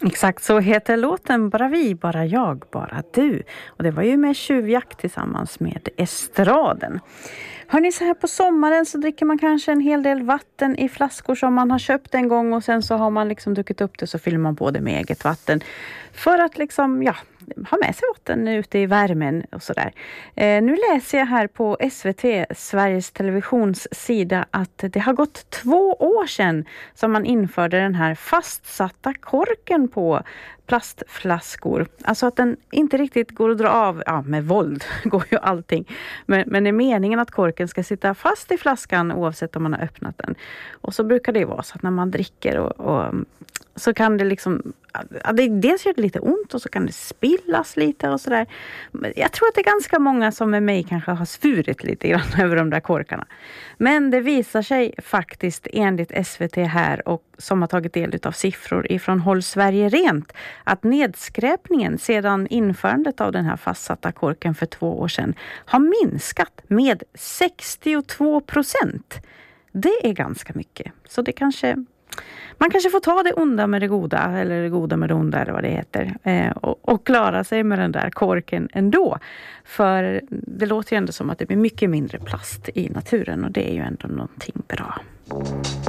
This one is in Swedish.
Exakt så heter låten Bara vi, bara jag, bara du. Och det var ju med Tjuvjakt tillsammans med Estraden. Hörrni, så här på sommaren så dricker man kanske en hel del vatten i flaskor som man har köpt en gång och sen så har man liksom druckit upp det, så fyller man på det med eget vatten. För att liksom, ja, ha med sig vatten ute i värmen och sådär. Nu läser jag här på SVT, Sveriges Televisions sida, att det har gått 2 år sedan som man införde den här fastsatta korken på plastflaskor. Alltså att den inte riktigt går att dra av, ja med våld går ju allting. Men det är meningen att korken ska sitta fast i flaskan oavsett om man har öppnat den. Och så brukar det vara så att när man dricker och så kan det liksom, dels gör det lite ont och så kan det spillas lite och sådär. Jag tror att det är ganska många som med mig kanske har svurit lite grann över de där korkarna. Men det visar sig faktiskt enligt SVT här, och som har tagit del av siffror ifrån Håll Sverige Rent, att nedskräpningen sedan införandet av den här fastsatta korken för 2 år sedan har minskat med 62%. Det är ganska mycket. Så det kanske... Man kanske får ta det onda med det goda, eller det goda med det onda, eller vad det heter, och klara sig med den där korken ändå. För det låter ju ändå som att det blir mycket mindre plast i naturen, och det är ju ändå någonting bra.